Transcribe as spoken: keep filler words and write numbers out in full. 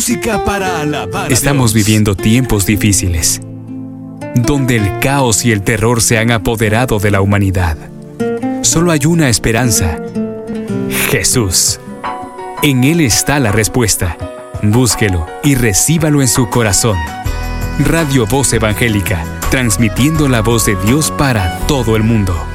música para alabar a Estamos Dios. viviendo tiempos difíciles, donde el caos y el terror se han apoderado de la humanidad. Solo hay una esperanza: Jesús. En Él está la respuesta. Búsquelo y recíbalo en su corazón. Radio Voz Evangélica, transmitiendo la voz de Dios para todo el mundo.